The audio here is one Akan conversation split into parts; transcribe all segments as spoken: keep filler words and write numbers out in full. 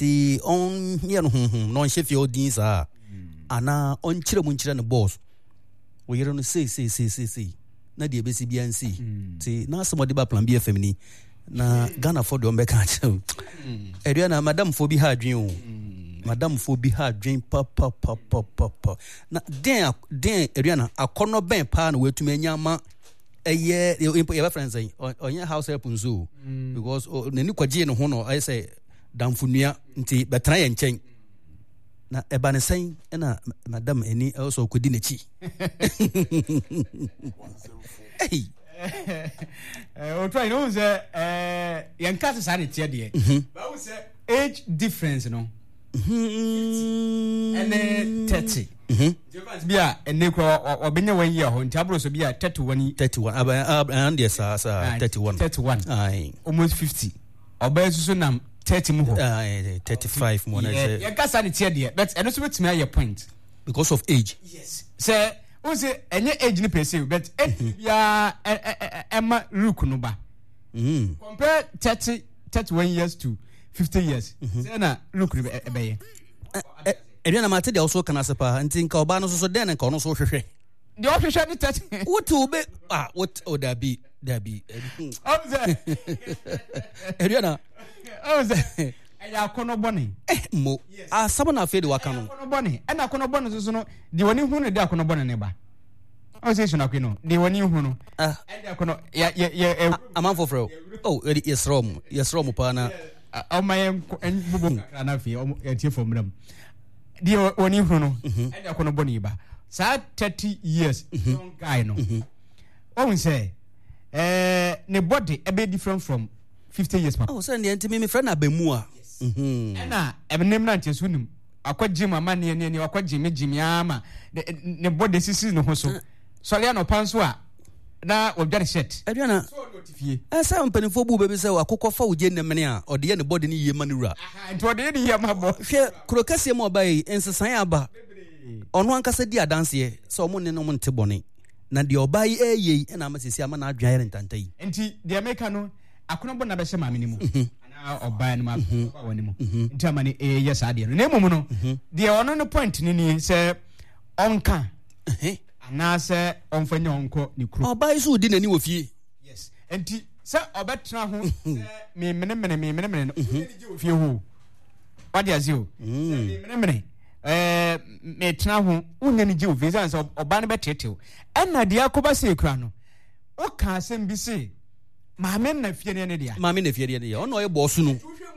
the on here no Sheffield these are ana on chire mu nchire no boss we yere no say say say say say na de be C B N C ti na somebody ba plan B F M ni na Ghana for do mbeka achew area na madam fo bi ha adwen o madam fo bi ha adwen pa pa pa pa pa na den den area na akono ben pa na wetuma nya ma eye your friends say on your house help nzo because nani kwaje ne ho no I say damfunua nti betra ye nchen na eba ne sen na madam eni also kodi na chi hey eh o try no say eh yan cat say na tie de ba we say age difference no mhm and thirty mhm bia ene ko obenya one year ho ntabro so bia thirty-one thirty-one and yes sir thirty-one thirty-one aye almost fifty oba susu nam thirty mu ho aye thirty-five mo na say yan cat say na tie de but eno so betimi aye point because of age yes say we say enye age ni person but bia ema look no ba mhm compare thirty thirty-one years to fifty years say na look be be Area na mate de also kana sepa nti nka oba no so so den nka ono so hwehwe de o hwehwe ni thirty what obe ah what o da bi da bi o ze area na o ze ya kono bone eh mo ah sabo na afede waka no kono bone e na kono bone so so no de woni hu ne de kono bone ne ba o ze shuna kwino de woni hu no ah e de kono ya ya amanfo fro oh yes rom yes rom pa na o mayen bubu kakra na fi o etie fo mram di woni hu no e de kono bone ba sa thirty years young guy no o say eh ne body e be different from fifty years pa oh say ne ntimi me friend abemu a mhm na ebenem na ntesu nim akwaji mama ne ne ne akwaji me jimi ama ne body sisi no ho so sole no panso a na odware shirt aduana so notifie eh say mpanifo bu bebe say akokọ fa oje ne mene a ode ye ne body ne ye manura aha nti ode ne ye mabo hwe krokase mo bai ensesan aba ono ankasa di adanse ye so mo ne no mo nte bone na de obai eye na amasisi ama na adwan yere ntantai nti de America no akono bo na be hye maame ni mu ana obai no ma woni mu nti amane eh yes ade no nemu no de ono no point ni ni say onka eh na say onfanya onko ni kru obai so di nani wo fie yes nti say obetra ho me mene mene me mene mene ni fie ho wadi azio me mene mene eh me tra ho unya ni je o visa so oba no betetew enna dia akoba se kura no o ka asem bi se maame na fie ne ne dia maame na fie ne dia ono ye boss no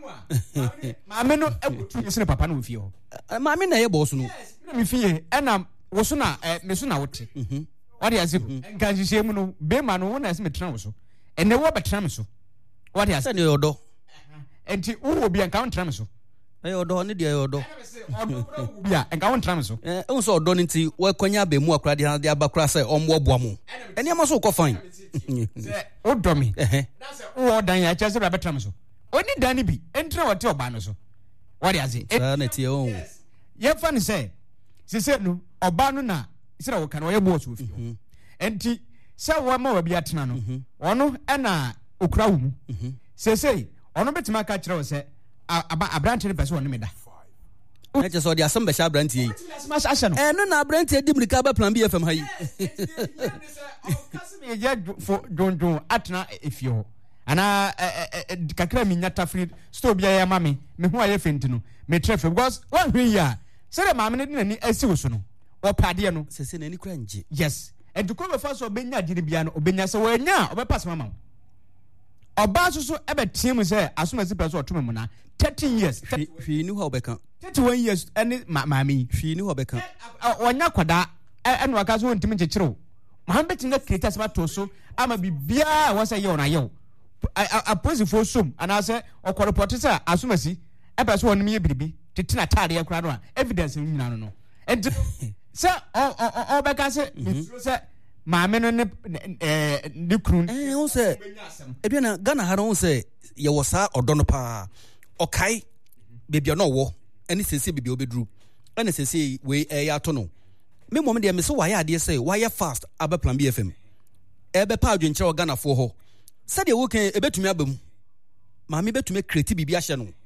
maame no abutu yesi ne papa no fie ho maame na ye boss no na me fie enna wo so na me so na wote wadi azio nka jise mu no be ma no wona se me tra wo so enne wo betra me so wadi azio ne yodo enti wo bi anka won tra me so eh odo ne dia odo odo bia enka won tra me so eh unso odo nti we kwanya abemu akura de de abakura say ombo boa mu eni ama so ko fine say odo mi eh that's wo dan ya cha se ba betra me so oni dan ni bi entra wote oba no so what is it ah na tie o ye fa ni say se se no oba no na sira wo kan wo ye boss wo fi enti se wo ma wa bi atena no ono e na okura wo mu se se ono betima ka kire wo se aba abrante ne pese wo ne me da na je so de asem be sha abrante yi eh no na abrante di mrika ba plan B F M hayi kasime je fo donjon atena efio ana kakra mi nyata free store bia ya mame me ho aye fenti no me trefe because one hwe ya se de mame ne nani asi wo so no o pade no se se nani kura nje yes and to come first obenya gire bia no obenya se wo nya obepass mama oba so so ebe team say asomasi person oto me na thirty years hwi ni ho obeka thirty-one years any mama hwi ni ho obeka onya kwada eno aka so ntimi chechiro man betin na create as to so ama bibia wo say ye na ye a positive som ana say okọ report say asomasi ebe so onim ye biribi tete na tare yakura no evidence ni na no no and say o obeka say say maame no ne eh ne krun eh wo say e na Ghana ha no say ye wo sa odo no pa okai bebia no wo ene sese bebia obeduru ene sese we eh ya to no me mom de me so wa ya ade say wa ya fast aba plan B F M e be pa adwenkyere Ghana fo ho sade wo kan e betumi abam maame betumi create bibia hye no